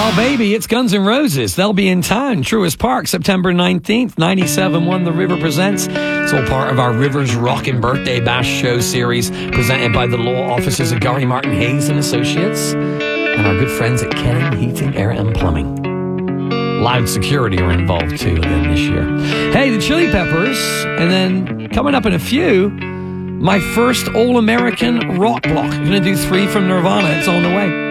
Oh, baby, it's Guns N' Roses. They'll be in town, Truist Park, September 19th. 97.1 The River presents. It's all part of our Rivers Rockin' Birthday Bash Show series presented by the law offices of Gary Martin Hayes and Associates and our good friends at Kenning Heating, Air and Plumbing. Loud Security are involved too again this year. Hey, the Chili Peppers, and then coming up in a few, my first all-American rock block. I'm going to do 3 from Nirvana. It's on the way.